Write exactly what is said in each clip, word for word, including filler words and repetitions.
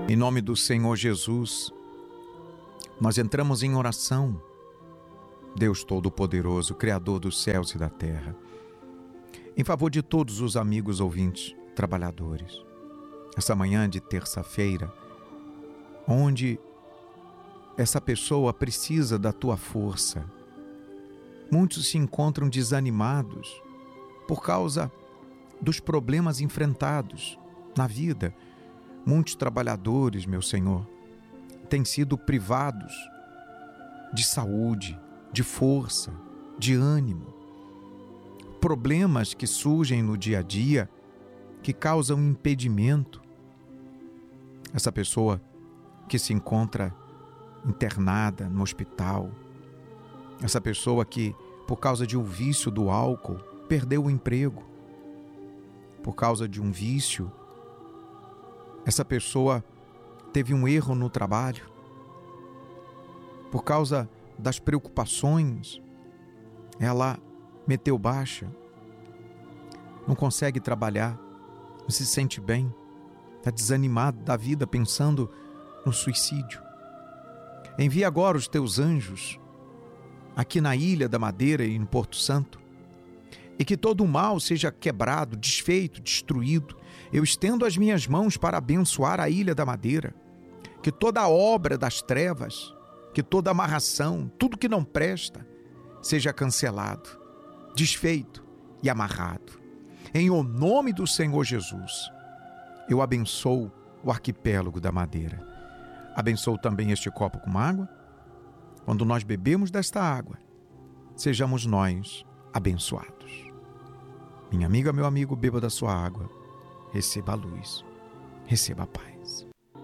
Em nome do Senhor Jesus, nós entramos em oração. Deus Todo-Poderoso, Criador dos céus e da terra, em favor de todos os amigos ouvintes, trabalhadores, essa manhã de terça-feira, onde essa pessoa precisa da tua força. Muitos se encontram desanimados por causa dos problemas enfrentados na vida. Muitos trabalhadores, meu Senhor, têm sido privados de saúde, de força, de ânimo. Problemas que surgem no dia a dia, que causam impedimento. Essa pessoa que se encontra internada no hospital, essa pessoa que, por causa de um vício do álcool, perdeu o emprego, por causa de um vício, essa pessoa teve um erro no trabalho, por causa das preocupações, ela meteu baixa, não consegue trabalhar, não se sente bem, está desanimado da vida, pensando no suicídio. Envia agora os teus anjos aqui na Ilha da Madeira e no Porto Santo, e que todo o mal seja quebrado, desfeito, destruído. Eu estendo as minhas mãos para abençoar a Ilha da Madeira, que toda a obra das trevas, que toda amarração, tudo que não presta, seja cancelado, desfeito e amarrado. Em o nome do Senhor Jesus, eu abençoo o arquipélago da Madeira. Abençoo também este copo com água. Quando nós bebemos desta água, sejamos nós abençoados. Minha amiga, meu amigo, beba da sua água. Receba a luz, receba a paz.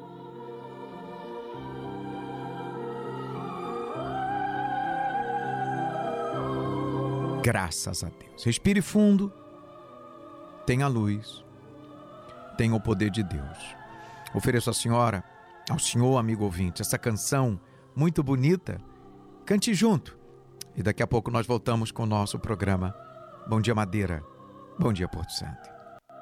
Graças a Deus. Respire fundo. Tenha luz. Tenha o poder de Deus. Ofereço à senhora, ao senhor, amigo ouvinte, essa canção muito bonita. Cante junto. E daqui a pouco nós voltamos com o nosso programa Bom Dia Madeira, Bom Dia Porto Santo.